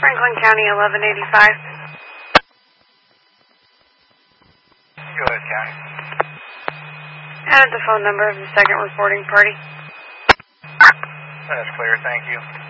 Franklin County 1185. Go ahead, County. Add the phone number of the second reporting party. That's clear, thank you.